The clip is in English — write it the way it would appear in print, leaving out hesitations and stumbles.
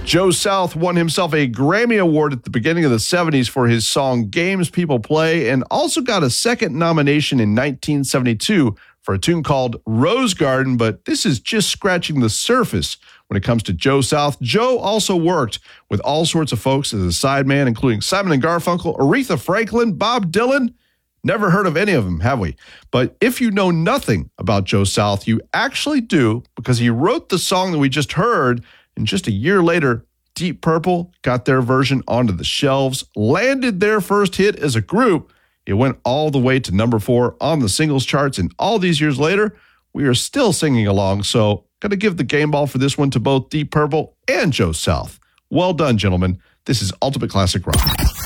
Joe South won himself a Grammy Award at the beginning of the 70s for his song Games People Play, and also got a second nomination in 1972 for a tune called Rose Garden, but this is just scratching the surface when it comes to Joe South. Joe also worked with all sorts of folks as a sideman, including Simon and Garfunkel, Aretha Franklin, Bob Dylan. Never heard of any of them, have we? But if you know nothing about Joe South, you actually do, because he wrote the song that we just heard, and just a year later, Deep Purple got their version onto the shelves, landed their first hit as a group. It went all the way to number 4 on the singles charts, and all these years later, we are still singing along. So, got to give the game ball for this one to both Deep Purple and Joe South. Well done, gentlemen. This is Ultimate Classic Rock.